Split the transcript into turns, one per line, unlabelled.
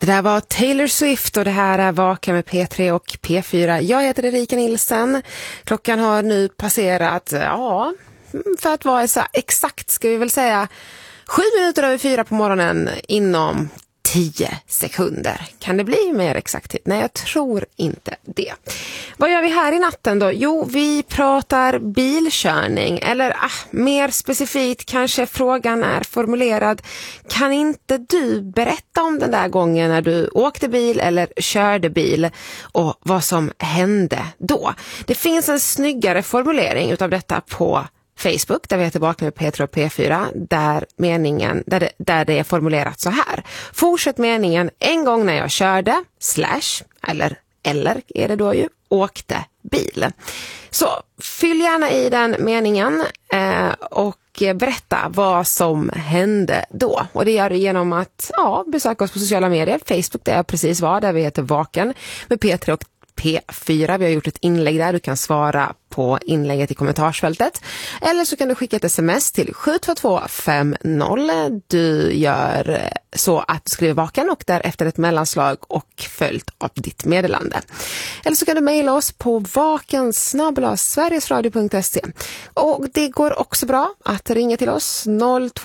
Det där var Taylor Swift och det här är Vaka med P3 och P4. Jag heter Erika Nilsen. Klockan har nu passerat, för att vara så exakt ska vi väl säga 7:07 på morgonen inom 10 sekunder. Kan det bli mer exakt? Nej, jag tror inte det. Vad gör vi här i natten då? Jo, vi pratar bilkörning. Eller mer specifikt kanske frågan är formulerad. Kan inte du berätta om den där gången när du åkte bil eller körde bil och vad som hände då? Det finns en snyggare formulering utav detta på Facebook, där vi heter Vakna med P3 och P4, där det är formulerat så här. Fortsätt meningen: en gång när jag körde, eller är det då ju, åkte bil. Så fyll gärna i den meningen och berätta vad som hände då. Och det gör du genom att besöka oss på sociala medier. Facebook, där jag precis var, där vi heter Vaken med P3 och P4. Vi har gjort ett inlägg där. Du kan svara på inlägget i kommentarsfältet. Eller så kan du skicka ett sms till 72250. Du gör så att du skriver Vaken och därefter ett mellanslag och följt av ditt meddelande. Eller så kan du mejla oss på vaken@sverigesradio.se. Och det går också bra att ringa till oss